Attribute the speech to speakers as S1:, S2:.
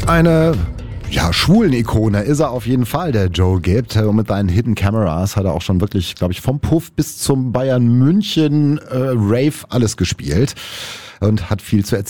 S1: Eine schwulen Ikone ist er auf jeden Fall, der Joel Gibb. Und mit seinen Hidden Cameras hat er auch schon wirklich, glaube ich, vom Puff bis zum Bayern München Rave alles gespielt und hat viel zu erzählen.